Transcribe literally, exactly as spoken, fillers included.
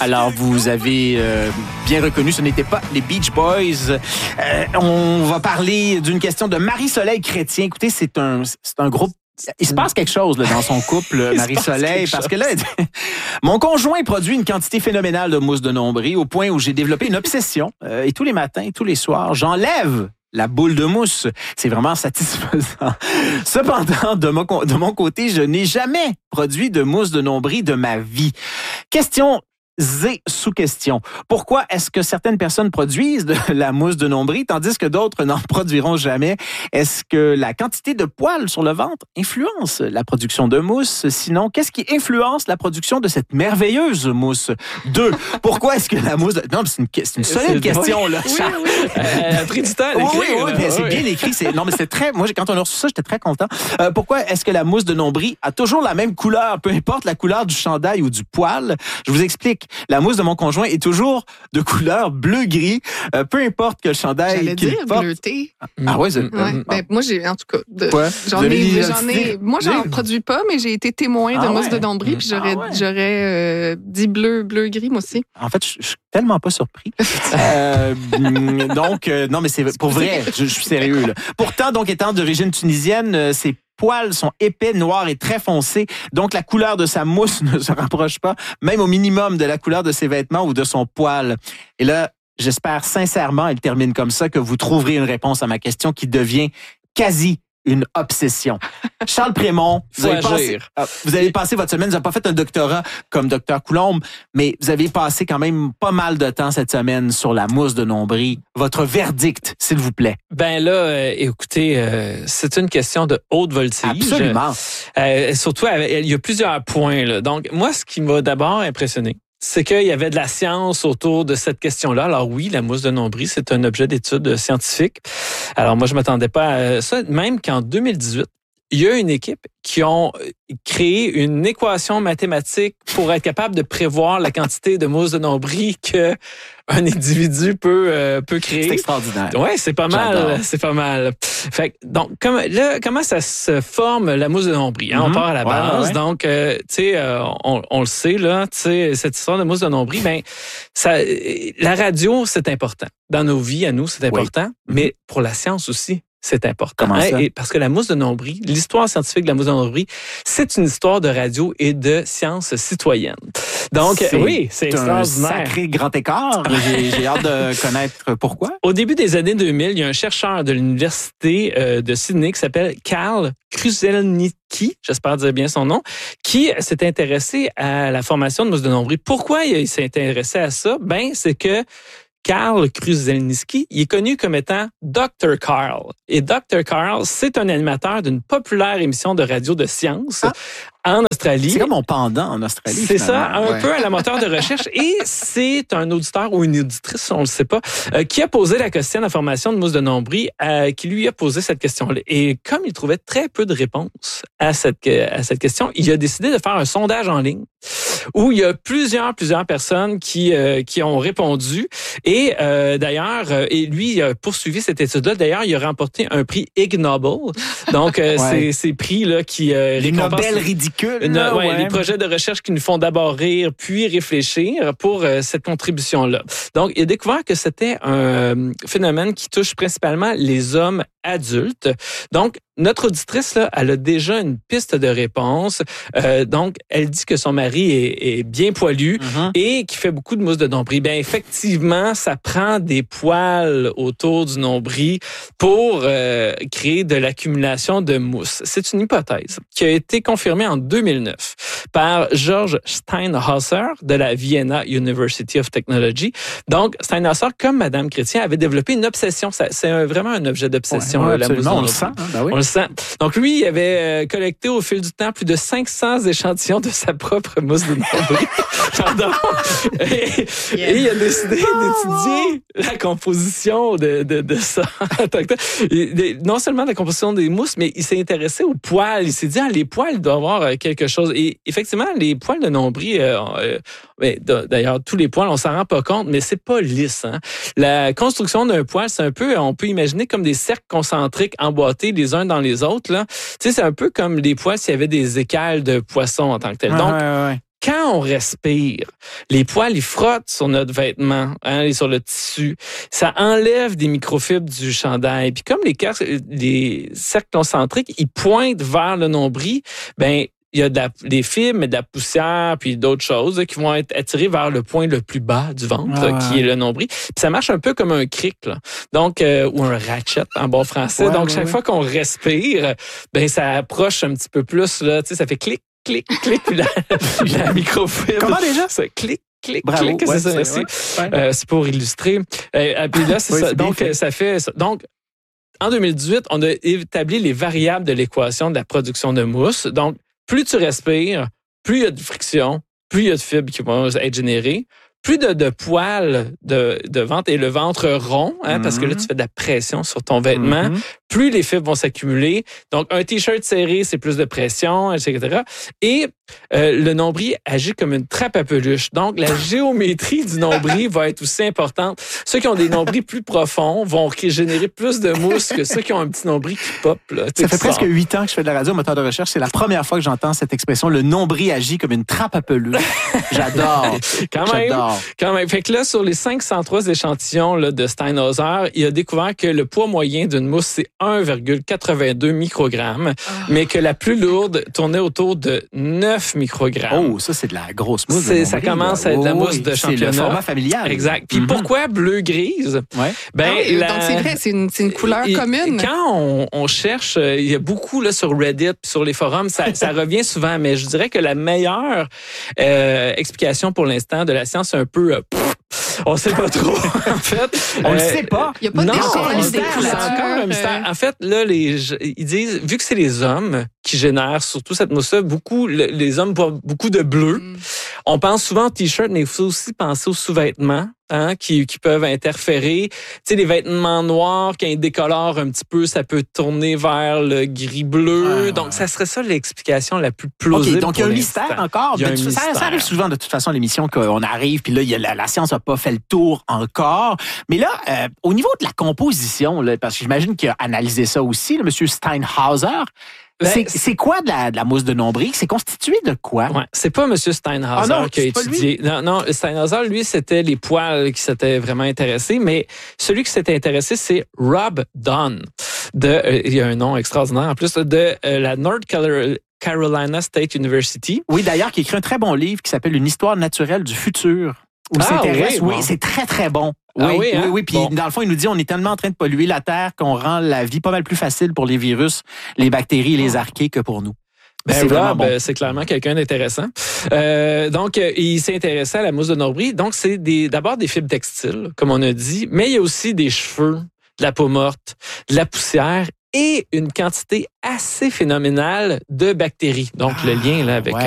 Alors, vous avez euh, bien reconnu, ce n'était pas les Beach Boys. Euh, on va parler d'une question de Marie-Soleil Chrétien. Écoutez, c'est un, c'est un groupe. Il se passe quelque chose là, dans son couple, Marie-Soleil, parce chose. que là, mon conjoint produit une quantité phénoménale de mousse de nombril au point où j'ai développé une obsession. Euh, et tous les matins, tous les soirs, j'enlève la boule de mousse. C'est vraiment satisfaisant. Cependant, de mon, de mon côté, je n'ai jamais produit de mousse de nombril de ma vie. Question Z sous question. Pourquoi est-ce que certaines personnes produisent de la mousse de nombril tandis que d'autres n'en produiront jamais? Est-ce que la quantité de poils sur le ventre influence la production de mousse? Sinon, qu'est-ce qui influence la production de cette merveilleuse mousse? Deux, pourquoi est-ce que la mousse... De... Non, c'est une, c'est une solide c'est question, oui. là. Oui, oui. Elle a pris du temps à l'écrire. Oui, oui, oui, mais c'est oui. bien écrit. C'est... Non, mais c'est très... Moi, quand on a reçu ça, j'étais très content. Euh, pourquoi est-ce que la mousse de nombril a toujours la même couleur, peu importe la couleur du chandail ou du poil? Je vous explique. La mousse de mon conjoint est toujours de couleur bleu-gris, euh, peu importe que le chandail J'allais qu'il dire porte. bleuté. Ah ouais, c'est... Ouais. Ben, moi, j'ai, en tout cas, de, Quoi? j'en ai, j'en ai, moi, j'en produis pas, mais j'ai été témoin de ah mousse ouais. de nombril, puis j'aurais, ah ouais. j'aurais euh, dit bleu, bleu-gris, moi aussi. En fait, je, je suis tellement pas surpris. euh, donc, euh, non, mais c'est pour vrai, je, je suis sérieux, là. Pourtant, donc, étant d'origine tunisienne, euh, c'est poils sont épais, noirs et très foncés. Donc, la couleur de sa mousse ne se rapproche pas, même au minimum, de la couleur de ses vêtements ou de son poil. Et là, j'espère sincèrement, elle termine comme ça, que vous trouverez une réponse à ma question qui devient quasi une obsession. Charles Prémont, vous avez, passé, vous avez passé votre semaine, vous n'avez pas fait un doctorat comme docteur Coulombe, mais vous avez passé quand même pas mal de temps cette semaine sur la mousse de nombril. Votre verdict, s'il vous plaît. Ben là, euh, écoutez, euh, c'est une question de haute voltige. Absolument. Euh, surtout, il y a plusieurs points, là. Donc, moi, ce qui m'a d'abord impressionné, c'est qu'il y avait de la science autour de cette question-là. Alors oui, la mousse de nombril, c'est un objet d'étude scientifique. Alors moi, je m'attendais pas à ça. Même qu'en deux mille dix-huit, il y a une équipe qui ont créé une équation mathématique pour être capable de prévoir la quantité de mousse de nombril que un individu peut euh, peut créer. C'est extraordinaire. Ouais, c'est pas mal, J'adore. c'est pas mal. Fait que, donc comme là, comment ça se forme la mousse de nombril hein? Mm-hmm. On part à la base. Ouais, ouais. Donc euh, tu sais euh, on, on le sait là, tu sais cette histoire de mousse de nombril, ben ça la radio c'est important dans nos vies à nous, c'est important, oui. Mais pour la science aussi. C'est important. Comment ça? Hein? Et parce que la mousse de nombril, l'histoire scientifique de la mousse de nombril, c'est une histoire de radio et de science citoyenne. Donc, c'est oui, c'est un extraordinaire. Sacré grand écart. J'ai, j'ai hâte de connaître pourquoi. Au début des années deux mille, il y a un chercheur de l'université euh, de Sydney qui s'appelle Karl Kruszelnicki, j'espère dire bien son nom, qui s'est intéressé à la formation de mousse de nombril. Pourquoi il s'est intéressé à ça? Ben, c'est que Karl Kruszelnicki, il est connu comme étant docteur Karl. Et docteur Karl, c'est un animateur d'une populaire émission de radio de science ah. en Australie. C'est comme mon pendant en Australie. C'est ça, un ouais. peu à la moteur de recherche. Et c'est un auditeur ou une auditrice, on le sait pas, euh, qui a posé la question à la formation de mousse de nombril, euh, qui lui a posé cette question-là. Et comme il trouvait très peu de réponses à cette, à cette question, il a décidé de faire un sondage en ligne où il y a plusieurs, plusieurs personnes qui, euh, qui ont répondu. Et euh, d'ailleurs, euh, et lui, il a poursuivi cette étude-là. D'ailleurs, il a remporté un prix Ig Nobel. Donc, euh, ouais. c'est ces prix-là qui euh, les Nobel ridicules. Une, ouais, ouais. Les projets de recherche qui nous font d'abord rire, puis réfléchir pour euh, cette contribution-là. Donc, il a découvert que c'était un euh, phénomène qui touche principalement les hommes adultes. Donc, notre auditrice, là, elle a déjà une piste de réponse. Euh, donc, elle dit que son mari est, est bien poilu mm-hmm. et qui fait beaucoup de mousse de nombril. Bien, effectivement, ça prend des poils autour du nombril pour euh, créer de l'accumulation de mousse. C'est une hypothèse qui a été confirmée en deux mille neuf par George Steinhauser de la Vienna University of Technology. Donc, Steinhauser, comme Madame Chrétien, avait développé une obsession. C'est un, vraiment un objet d'obsession, ouais, ouais, la mousse de on nombril. Le sent, hein? Ben oui. On le sent. Donc, lui, il avait collecté au fil du temps plus de cinq cents échantillons de sa propre mousse de nombril. Pardon. Et, yeah. et il a décidé oh, d'étudier wow. la composition de, de, de ça. Non seulement la composition des mousses, mais il s'est intéressé aux poils. Il s'est dit, ah, les poils, il doit avoir quelque chose. Et effectivement, les poils de nombril, euh, euh, d'ailleurs, tous les poils, on s'en rend pas compte, mais c'est pas lisse. Hein? La construction d'un poil, c'est un peu, on peut imaginer comme des cercles concentriques emboîtés les uns dans les autres. Là. Tu sais, c'est un peu comme les poils s'il y avait des écailles de poisson en tant que tel. Ouais, Donc, ouais, ouais. quand on respire, les poils, ils frottent sur notre vêtement, hein, et sur le tissu. Ça enlève des microfibres du chandail. Puis comme les, casques, les cercles concentriques, ils pointent vers le nombril, ben il y a de la, des fibres, mais de la poussière, puis d'autres choses qui vont être attirées vers le point le plus bas du ventre, ah ouais. qui est le nombril. Puis ça marche un peu comme un cric, là. Donc, euh, ou un ratchet en bon français. Ouais, Donc, ouais, chaque ouais. fois qu'on respire, ben ça approche un petit peu plus, là, tu sais, ça fait clic, clic, clic, puis la, la microfibre. Comment déjà? Ça clic. Clic, Bravo. clic, ouais, c'est ça, c'est, ouais. euh, c'est pour illustrer. Euh, puis là, c'est oui, ça. C'est Donc, fait. ça fait ça. Donc, en deux mille dix-huit, on a établi les variables de l'équation de la production de mousse. Donc, plus tu respires, plus il y a de friction, plus il y a de fibres qui vont être générées, plus de, de poils de, de ventre et le ventre rond, hein, mm-hmm. parce que là, tu fais de la pression sur ton vêtement, mm-hmm. plus les fibres vont s'accumuler. Donc, un T-shirt serré, c'est plus de pression, et cetera. Et euh, le nombril agit comme une trappe à peluche. Donc, la géométrie du nombril va être aussi importante. Ceux qui ont des nombrils plus profonds vont générer plus de mousse que ceux qui ont un petit nombril qui pop. Là, ça fait presque huit ans que je fais de la radio, moteur de recherche. C'est la première fois que j'entends cette expression. Le nombril agit comme une trappe à peluche. J'adore. Quand même. J'adore. Quand même. Fait que là, sur les cinq cent trois échantillons là, de Steinhauser, il a découvert que le poids moyen d'une mousse, c'est un virgule quatre-vingt-deux microgrammes, oh. mais que la plus lourde tournait autour de neuf microgrammes. Oh, ça, c'est de la grosse mousse. C'est, ça commence à être de la mousse oh, de championnat. C'est le format familial. Exact. Puis mm-hmm. pourquoi bleu-grise? Ouais. Ben, ah oui, la... Donc, c'est vrai, c'est une, c'est une couleur et, commune. Quand on, on cherche, il y a beaucoup là, sur Reddit, sur les forums, ça, ça revient souvent, mais je dirais que la meilleure euh, explication pour l'instant de la science, c'est un peu... Euh, pff, on sait pas trop, en fait. On euh, le sait pas. Il n'y a pas non, d'échelle des couleurs. C'est encore un mystère. En fait, là, les, ils disent, vu que c'est les hommes qui génèrent surtout cette mousse-là, beaucoup, les hommes voient beaucoup de bleu. Mm. On pense souvent au T-shirt, mais il faut aussi penser aux sous-vêtements. Hein, qui, qui peuvent interférer. Tu sais, les vêtements noirs, quand ils décolorent un petit peu, ça peut tourner vers le gris-bleu. Ouais, donc, ouais. ça serait ça l'explication la plus plausible. Okay, donc, il y a un mystère encore. Il y a un ça, mystère. Ça arrive souvent, de toute façon, à l'émission, qu'on arrive, puis là, il y a la, la science n'a pas fait le tour encore. Mais là, euh, au niveau de la composition, là, parce que j'imagine qu'il a analysé ça aussi, le monsieur Steinhauser, Ben, c'est, c'est quoi de la, de la mousse de nombril? C'est constitué de quoi? Ouais, c'est pas M. Steinhauser ah non, qui a étudié. Non, non, Steinhauser, lui, c'était les poils qui s'étaient vraiment intéressés, mais celui qui s'était intéressé, c'est Rob Dunn. De, euh, il y a un nom extraordinaire en plus, de euh, la North Carolina State University. Oui, d'ailleurs, qui a écrit un très bon livre qui s'appelle Une histoire naturelle du futur. Où ah, s'intéresse, oui, oui, c'est très, très bon. Oui, ah oui, hein? oui, oui. Puis bon. Dans le fond, il nous dit on est tellement en train de polluer la Terre qu'on rend la vie pas mal plus facile pour les virus, les bactéries et les archées que pour nous. Ben, c'est Rob, bon. C'est clairement quelqu'un d'intéressant. Euh, donc, euh, il s'est intéressé à la mousse de nombril. Donc, c'est des, d'abord des fibres textiles, comme on a dit, mais il y a aussi des cheveux, de la peau morte, de la poussière et une quantité assez phénoménale de bactéries. Donc, ah, le lien là avec ouais.